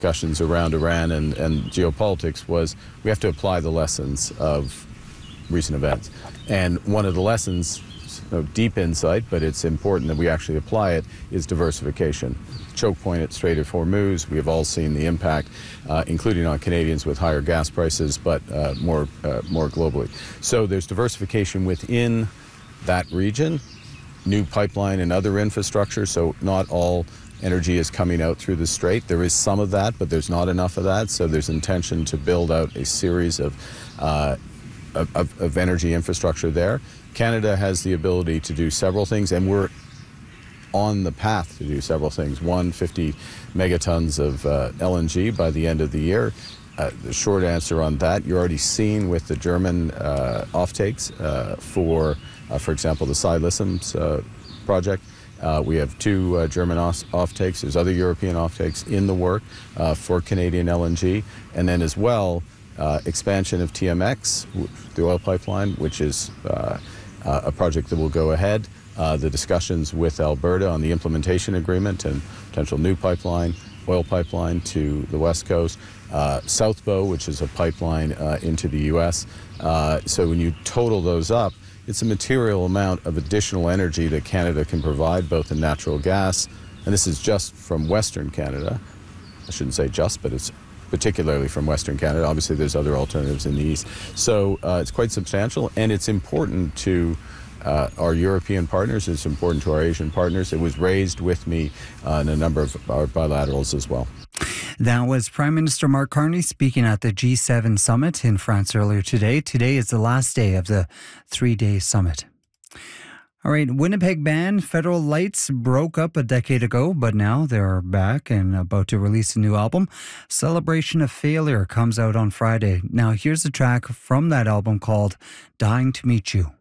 discussions around Iran and geopolitics was we have to apply the lessons of recent events. And one of the lessons, deep insight, but it's important that we actually apply it, is diversification. Choke point at Strait of Hormuz, we have all seen the impact, including on Canadians with higher gas prices, but more globally. So there's diversification within that region, new pipeline and other infrastructure, so not all energy is coming out through the strait. There is some of that, but there's not enough of that, so there's intention to build out a series of energy infrastructure there. Canada has the ability to do several things, and we're on the path to do several things. 50 megatons of LNG by the end of the year. The short answer on that, you're already seeing with the German offtakes for example, the Silicens project. We have 2 German offtakes. There's other European offtakes in the work for Canadian LNG. And then as well, expansion of TMX, the oil pipeline, which is a project that will go ahead. The discussions with Alberta on the implementation agreement and potential new pipeline, oil pipeline to the West Coast. South Bow, which is a pipeline into the U.S. So when you total those up, it's a material amount of additional energy that Canada can provide, both in natural gas, and this is just from Western Canada. I shouldn't say just, but it's particularly from Western Canada. Obviously, there's other alternatives in the East. So it's quite substantial, and it's important to our European partners. It's important to our Asian partners. It was raised with me in a number of our bilaterals as well. That was Prime Minister Mark Carney speaking at the G7 summit in France earlier today. Today is the last day of the 3-day summit. All right, Winnipeg band Federal Lights broke up a decade ago, but now they're back and about to release a new album. Celebration of Failure comes out on Friday. Now here's a track from that album called Dying to Meet You.